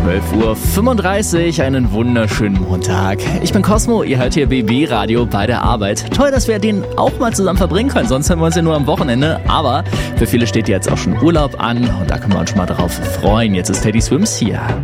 12:35 Uhr, einen wunderschönen Montag. Ich bin Cosmo, ihr hört hier BB Radio bei der Arbeit. Toll, dass wir den auch mal zusammen verbringen können, sonst hören wir uns ja nur am Wochenende. Aber für viele steht jetzt auch schon Urlaub an und da können wir uns schon mal drauf freuen. Jetzt ist Teddy Swims hier.